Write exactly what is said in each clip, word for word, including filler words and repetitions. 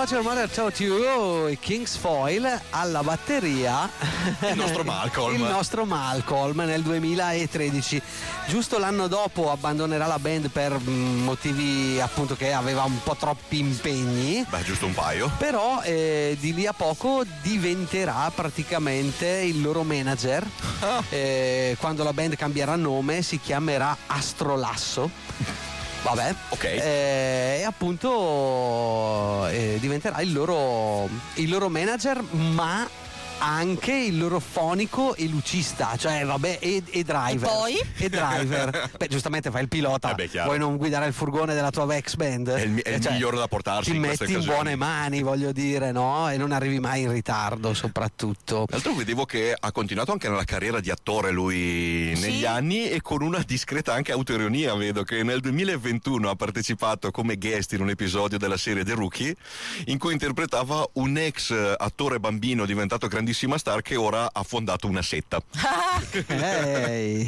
What Your Mother Taught You, i Kings Foil, alla batteria il nostro Malcolm. il nostro Malcolm nel duemilatredici. Giusto l'anno dopo abbandonerà la band per motivi appunto che aveva un po' troppi impegni. Beh, giusto un paio. Però eh, di lì a poco diventerà praticamente il loro manager. Ah. Eh, quando la band cambierà nome si chiamerà Astrolasso. Vabbè, ok. Eh, e appunto eh, diventerà il loro, il loro manager, ma anche il loro fonico e lucista, cioè vabbè, e, e driver. E poi? E driver. Beh, giustamente fai il pilota, eh beh, vuoi non guidare il furgone della tua ex band? È il, è il cioè, migliore da portarsi ti in queste metti in occasioni. buone mani, voglio dire, no? E non arrivi mai in ritardo, soprattutto. Tra l'altro vedevo che ha continuato anche nella carriera di attore lui negli Sì. anni, e con una discreta anche autoironia. Vedo che nel duemilaventuno ha partecipato come guest in un episodio della serie The Rookie, in cui interpretava un ex attore bambino diventato grandissima star che ora ha fondato una setta. Ehi.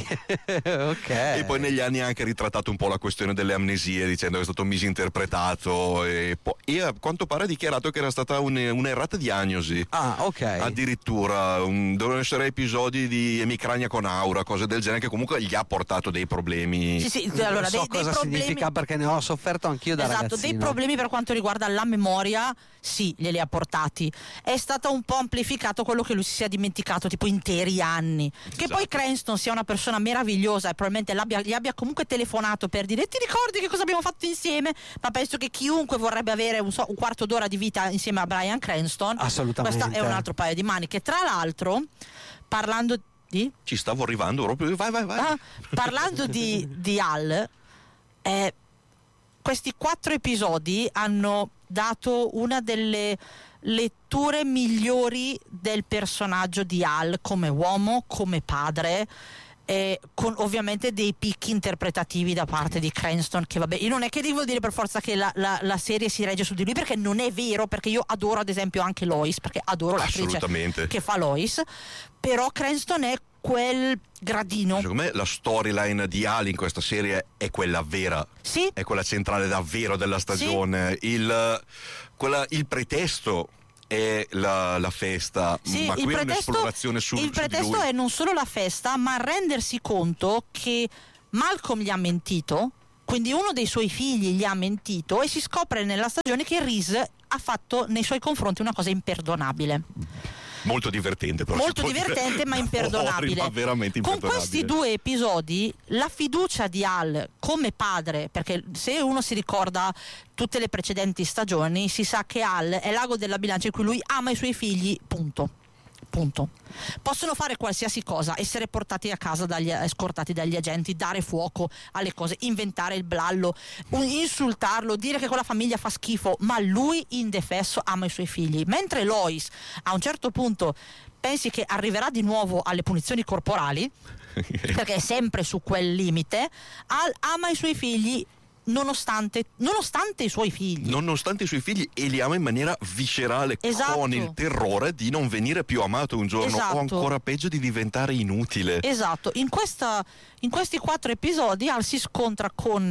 Ok. E poi negli anni ha anche ritrattato un po' la questione delle amnesie, dicendo che è stato misinterpretato, e, po- e a quanto pare ha dichiarato che era stata un, un'errata diagnosi. Ah, ok. Addirittura un, devono essere episodi di emicrania con aura, cose del genere, che comunque gli ha portato dei problemi. Sì, sì, allora non so dei, dei cosa problemi. significa, perché ne ho sofferto anch'io da Esatto, ragazzino. dei problemi per quanto riguarda la memoria, sì, glieli ha portati. È stato un po' amplificato quello che lui si sia dimenticato tipo interi anni. Che Esatto. poi Cranston sia una persona meravigliosa e probabilmente l'abbia, gli abbia comunque telefonato per dire: ti ricordi che cosa abbiamo fatto insieme? Ma penso che chiunque vorrebbe avere un, so, un quarto d'ora di vita insieme a Brian Cranston. Assolutamente. Questo è un altro paio di maniche. Tra l'altro, parlando di Ci stavo arrivando proprio, vai vai vai. Ah, parlando di, di Al, eh, questi quattro episodi hanno dato una delle letture migliori del personaggio di Al come uomo, come padre, eh, con ovviamente dei picchi interpretativi da parte di Cranston, che vabbè, io non è che devo dire per forza che la, la, la serie si regge su di lui, perché non è vero, perché io adoro ad esempio anche Lois, perché adoro l'attrice Assolutamente. che fa Lois, però Cranston è quel gradino. Secondo me la storyline di Ali in questa serie è quella vera, Sì, è quella centrale davvero della stagione. Il, quella, il pretesto è la, la festa, sì, ma il qui è pretesto, un'esplorazione sul, il su di pretesto lui. è non solo la festa, ma rendersi conto che Malcolm gli ha mentito, quindi uno dei suoi figli gli ha mentito, e si scopre nella stagione che Reese ha fatto nei suoi confronti una cosa imperdonabile. Molto divertente, però. Molto si può divertente, dire. ma imperdonabile. Fuori, ma veramente Con imperdonabile. questi due episodi la fiducia di Al come padre, perché se uno si ricorda tutte le precedenti stagioni si sa che Al è l'ago della bilancia in cui lui ama i suoi figli, punto. Punto. Possono fare qualsiasi cosa, essere portati a casa dagli, scortati dagli agenti, dare fuoco alle cose, inventare il blallo, un, insultarlo, dire che quella famiglia fa schifo, ma lui indefesso ama i suoi figli. Mentre Lois a un certo punto pensi che arriverà di nuovo alle punizioni corporali, perché è sempre su quel limite, Al ama i suoi figli nonostante, nonostante i suoi figli. Nonostante i suoi figli, e li ama in maniera viscerale, Esatto. con il terrore di non venire più amato un giorno, Esatto. o ancora peggio di diventare inutile. Esatto, in, questa, in questi quattro episodi Al si scontra con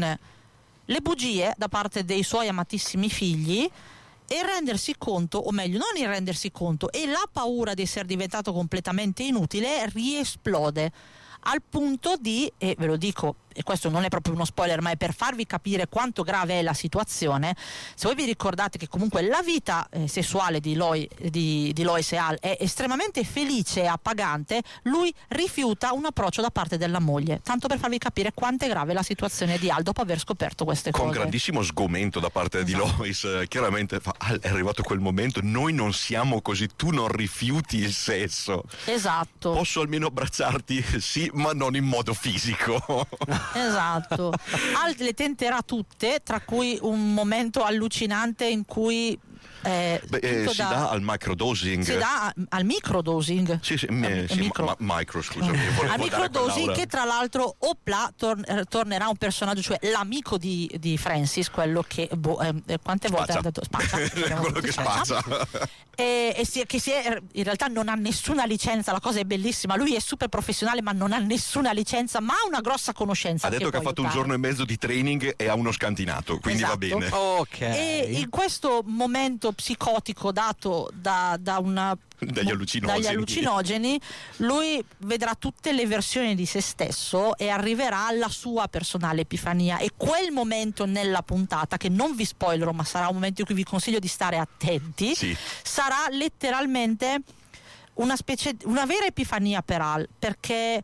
le bugie da parte dei suoi amatissimi figli, e rendersi conto, o meglio non il rendersi conto, e la paura di essere diventato completamente inutile riesplode al punto di, e ve lo dico, e questo non è proprio uno spoiler, ma è per farvi capire quanto grave è la situazione. Se voi vi ricordate che comunque la vita eh, sessuale di, Loi, di, di Lois e Al è estremamente felice e appagante, lui rifiuta un approccio da parte della moglie, tanto per farvi capire quanto è grave la situazione di Al dopo aver scoperto queste Con cose. grandissimo sgomento da parte di Lois, eh, chiaramente fa, "Al, è arrivato quel momento, noi non siamo così, tu non rifiuti il sesso. Esatto. Posso almeno abbracciarti? Sì, ma non in modo fisico." Esatto. Al le tenterà tutte, tra cui un momento allucinante in cui eh, Beh, eh, tutto si da- dà al microdosing. si dà al microdosing. Sì, sì, mi- Al- sì, micro. ma, ma- micro, scusami. volevo Al dare microdosing, quell'aura. che tra l'altro opla tor- eh, tornerà un personaggio, cioè l'amico di, di Francis, quello che boh, eh, quante volte Spaccia. ha detto spaccia, abbiamo Quello tutti che spaccia. spaccia. E, e si, che si è, in realtà non ha nessuna licenza, la cosa è bellissima, lui è super professionale ma non ha nessuna licenza, ma ha una grossa conoscenza Ha detto che ha può fatto un aiutare. giorno e mezzo di training e ha uno scantinato, quindi Esatto. va bene. Ok. E in questo momento trattamento psicotico dato da, da una dagli allucinogeni. dagli allucinogeni, lui vedrà tutte le versioni di se stesso e arriverà alla sua personale epifania, e quel momento nella puntata, che non vi spoilerò ma sarà un momento in cui vi consiglio di stare attenti, sì. sarà letteralmente una specie, una vera epifania per Al, perché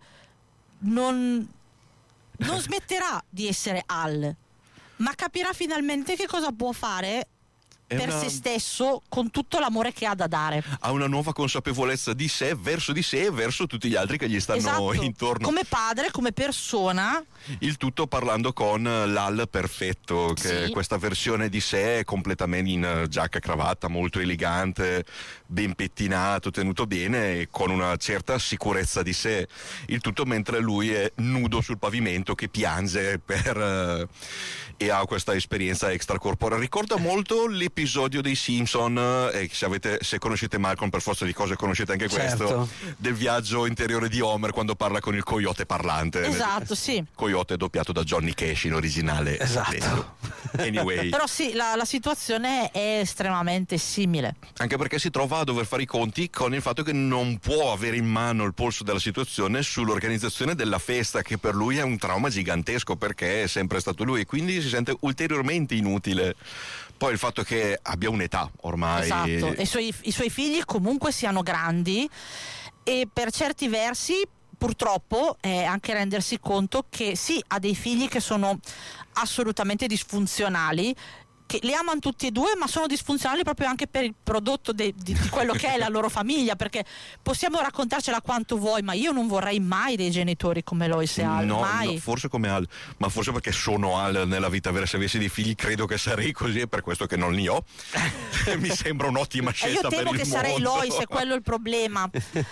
non, non smetterà di essere Al, ma capirà finalmente che cosa può fare per una... se stesso, con tutto l'amore che ha da dare. Ha una nuova consapevolezza di sé, verso di sé e verso tutti gli altri che gli stanno esatto. intorno. Come padre, come persona. Il tutto parlando con l'Al perfetto, che sì. è questa versione di sé completamente in giacca e cravatta, molto elegante, ben pettinato, tenuto bene e con una certa sicurezza di sé. Il tutto mentre lui è nudo sul pavimento che piange per... e ha questa esperienza extracorporea. Ricorda molto l'episodio dei Simpson, e se, avete, se conoscete Malcolm, per forza di cose conoscete anche certo. questo, del viaggio interiore di Homer quando parla con il coyote parlante. Esatto, sì. Coyote doppiato da Johnny Cash in originale. Esatto. Anyway. Però sì, la, la situazione è estremamente simile. Anche perché si trova a dover fare i conti con il fatto che non può avere in mano il polso della situazione sull'organizzazione della festa, che per lui è un trauma gigantesco perché è sempre stato lui, e quindi si sente ulteriormente inutile. Poi il fatto che abbia un'età ormai. Esatto, e i suoi, i suoi figli comunque siano grandi, e per certi versi purtroppo è anche rendersi conto che sì, ha dei figli che sono assolutamente disfunzionali, che li amano tutti e due, ma sono disfunzionali proprio anche per il prodotto de, di, di quello che è la loro famiglia, perché possiamo raccontarcela quanto vuoi, ma io non vorrei mai dei genitori come Lois e Al, no, mai. No, forse come Al, ma forse perché sono Al nella vita vera. Se avessi dei figli credo che sarei così, è per questo che non li ho. Mi sembra un'ottima scelta per il mondo. E io temo che sarei Lois, è quello il problema.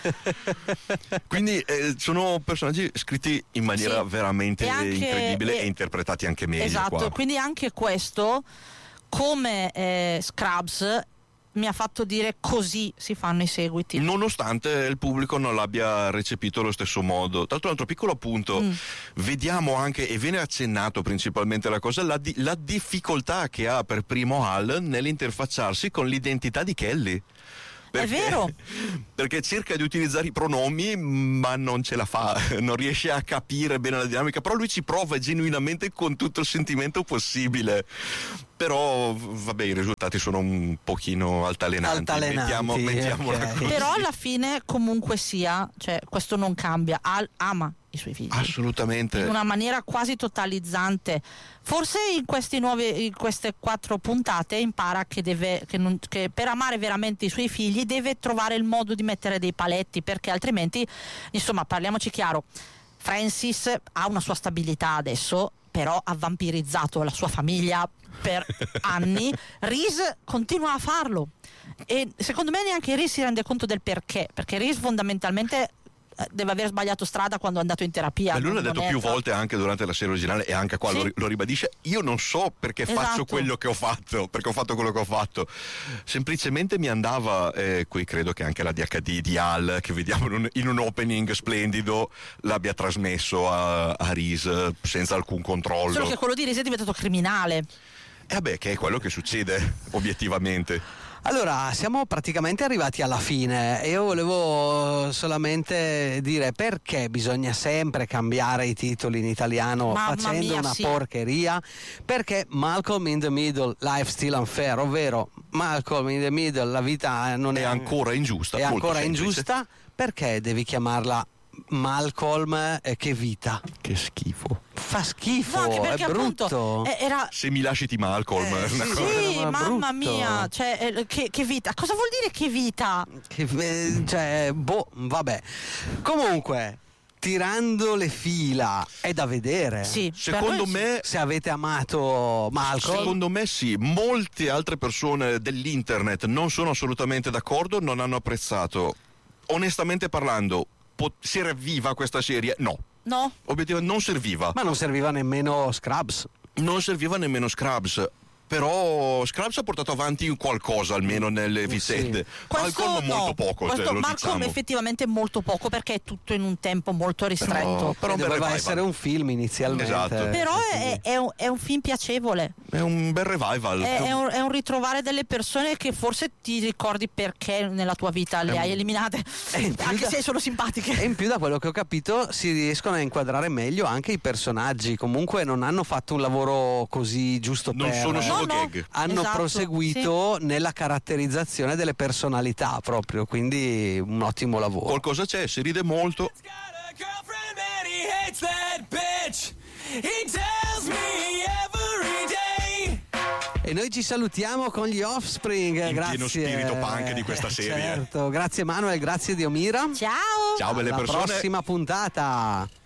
Quindi eh, sono personaggi scritti in maniera sì. veramente e anche, incredibile e, e interpretati anche meglio. Esatto, qua. Quindi anche questo, come eh, Scrubs, mi ha fatto dire così si fanno i seguiti. Nonostante il pubblico non l'abbia recepito allo stesso modo. Tra l'altro, un altro piccolo appunto, mm. vediamo anche, e viene accennato principalmente la cosa, la, di, la difficoltà che ha per primo Al nell'interfacciarsi con l'identità di Kelly. Perché, è vero, perché cerca di utilizzare i pronomi ma non ce la fa, non riesce a capire bene la dinamica, però lui ci prova genuinamente con tutto il sentimento possibile. Però vabbè, i risultati sono un pochino altalenanti, altalenanti mettiamo, mettiamola okay. così. Però alla fine comunque sia, cioè questo non cambia, Al ama i suoi figli assolutamente in una maniera quasi totalizzante. Forse in questi nuovi, in queste quattro puntate impara che deve che, non, che per amare veramente i suoi figli deve trovare il modo di mettere dei paletti, perché altrimenti, insomma, parliamoci chiaro, Francis ha una sua stabilità adesso, però ha vampirizzato la sua famiglia per anni. Reese continua a farlo e secondo me neanche Reese si rende conto del perché, perché Reese fondamentalmente deve aver sbagliato strada quando è andato in terapia. Ma lui l'ha detto è... più volte anche durante la serie originale, e anche qua sì. lo, lo ribadisce: io non so perché esatto. faccio quello che ho fatto, perché ho fatto quello che ho fatto, semplicemente mi andava, eh, qui credo che anche la D H D di Al, che vediamo in un, in un opening splendido, l'abbia trasmesso a, a Reese senza alcun controllo. Solo che quello di Reese è diventato criminale. E vabbè, che è quello che succede obiettivamente. Allora, siamo praticamente arrivati alla fine e io volevo solamente dire perché bisogna sempre cambiare i titoli in italiano Mamma facendo mia, una sì. porcheria, perché Malcolm in the Middle, Life Still Unfair, ovvero Malcolm in the Middle, la vita non è, è ancora ingiusta, è molto ancora semplice. ingiusta, perché devi chiamarla Malcolm eh, che vita? Che schifo. Fa schifo, No, anche perché è brutto. appunto eh, era... Se mi lasci ti Malcolm. Eh, sì, una sì. cosa- Sì, Ma mamma brutto. mia, cioè, eh, che, che vita? Cosa vuol dire che vita? Che, eh, cioè, boh, vabbè. Comunque, tirando le fila è da vedere. Sì, Secondo per noi me Se avete amato Malcolm, Secondo me sì, molte altre persone dell'internet non sono assolutamente d'accordo, non hanno apprezzato. Onestamente parlando, pot- serviva questa serie? No. no? Obiettivamente non serviva. ma non serviva nemmeno Scrubs. Non serviva nemmeno Scrubs. però Scrubs ha portato avanti qualcosa almeno nelle vicende. Questo Malcolm no, molto poco, questo cioè, lo Malcolm diciamo. effettivamente molto poco, perché è tutto in un tempo molto ristretto. Però un bel doveva revival. essere un film inizialmente. Esatto. Però quindi- è, è un, è un film piacevole, È un bel revival. è, è un, è un ritrovare delle persone che forse ti ricordi perché nella tua vita le È un- hai eliminate, in più anche da- se sono simpatiche. E in più, da quello che ho capito, si riescono a inquadrare meglio anche i personaggi. Comunque non hanno fatto un lavoro così giusto Non per... sono solo No, no. gag. Hanno Esatto, proseguito nella caratterizzazione delle personalità proprio, quindi un ottimo lavoro. Qualcosa c'è, si ride molto. Got a girlfriend and he hates that bitch. He tells me every day. E noi ci salutiamo con gli Offspring. In grazie. pieno spirito punk di questa serie. Certo, grazie Manuel, grazie Diomira. Ciao! Ciao belle Alla persone. prossima puntata.